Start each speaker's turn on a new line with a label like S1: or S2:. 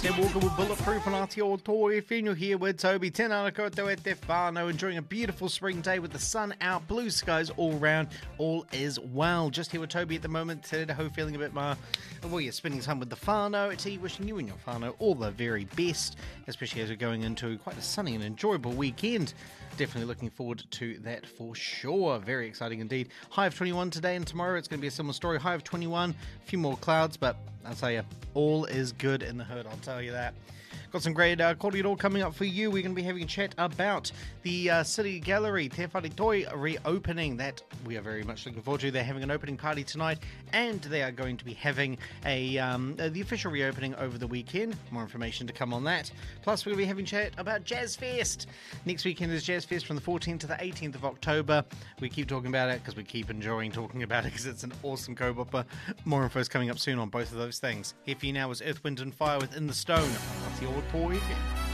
S1: Sam Walker with Bulletproof on Aotearoa FM. You're here with Toby. Tēnā koutou e te whānau, enjoying a beautiful spring day with the sun out, blue skies all round. All is well. Just here with Toby at the moment. Te reho, feeling a bit more, well, you're spending time with the whānau. Te wishing you and your whānau all the very best, especially as we're going into quite a sunny and enjoyable weekend. Definitely looking forward to that for sure. Very exciting indeed. High of 21 today, and tomorrow it's going to be a similar story. High of 21, a few more clouds, but I'll tell you, all is good in the hood, I'll tell you that. Got some great kōrero coming up for you. We're going to be having a chat about the City Gallery, Te Wharetoi, reopening. That we are very much looking forward to. They're having an opening party tonight, and they are going to be having the official reopening over the weekend. More information to come on that. Plus, we're going to be having a chat about Jazz Fest. Next weekend is Jazz Fest from the 14th to the 18th of October. We keep talking about it because we keep enjoying talking about it because it's an awesome kaupapa. More info is coming up soon on both of those things. Here for you now is Earth, Wind and Fire with In the Stone. What's your report?